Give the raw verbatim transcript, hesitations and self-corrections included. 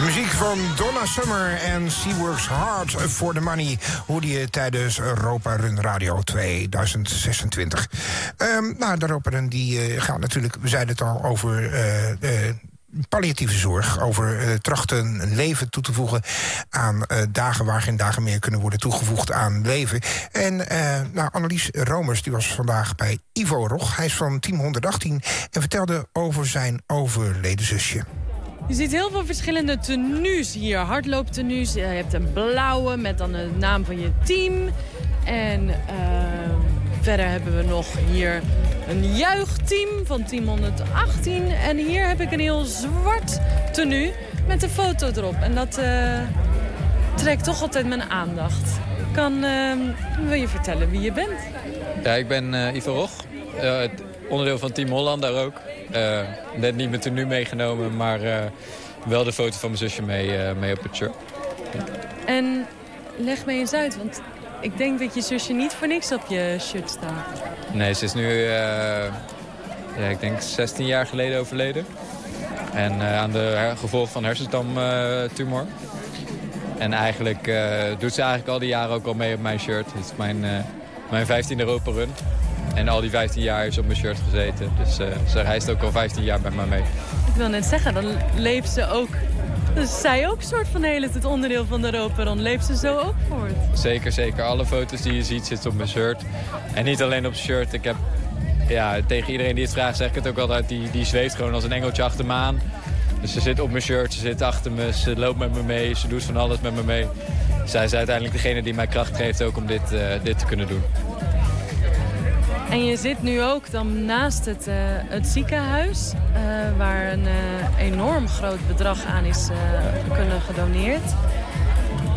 Muziek van Donna Summer en She Works Hard for the Money. Hoorde je tijdens Europa Run Radio tweeduizend zesentwintig. Um, nou, de Europa Run die, uh, gaat natuurlijk, we zeiden het al, over uh, uh, palliatieve zorg. Over uh, trachten een leven toe te voegen aan uh, dagen waar geen dagen meer kunnen worden toegevoegd aan leven. En uh, nou, Annelies Romers die was vandaag bij Ivo Rog. Hij is van team honderdachttien en vertelde over zijn overleden zusje. Je ziet heel veel verschillende tenues hier. Hardlooptenues. Je hebt een blauwe met dan de naam van je team. En uh, verder hebben we nog hier een juichtteam van team honderdachttien. En hier heb ik een heel zwart tenue met een foto erop. En dat uh, trekt toch altijd mijn aandacht. Kan, uh, wil je vertellen wie je bent? Ja, ik ben uh, Ivo Rog. Uh, onderdeel van Team Holland daar ook. Uh, net niet mijn tenue meegenomen, maar uh, wel de foto van mijn zusje mee, uh, mee op het shirt. Ja. En leg me eens uit, want ik denk dat je zusje niet voor niks op je shirt staat. Nee, ze is nu, uh, ja, ik denk zestien jaar geleden overleden. En uh, aan de gevolgen van hersenstamtumor. En eigenlijk uh, doet ze eigenlijk al die jaren ook al mee op mijn shirt. Het is mijn, uh, mijn vijftiende Europa Run. En al die vijftien jaar heeft ze op mijn shirt gezeten. Dus uh, ze reist ook al vijftien jaar met me mee. Ik wil net zeggen, dan leeft ze ook. Dus zij ook een soort van hele het onderdeel van de Europa. Dan leeft ze zo ook voort. Zeker, zeker. Alle foto's die je ziet zitten op mijn shirt. En niet alleen op het shirt. Ik heb, ja, tegen iedereen die het vraagt zeg ik het ook altijd. Die, die zweeft gewoon als een engeltje achter me aan. Dus ze zit op mijn shirt, ze zit achter me, ze loopt met me mee. Ze doet van alles met me mee. Zij is uiteindelijk degene die mij kracht geeft ook om dit, uh, dit te kunnen doen. En je zit nu ook dan naast het, uh, het ziekenhuis, uh, waar een uh, enorm groot bedrag aan is uh, kunnen gedoneerd.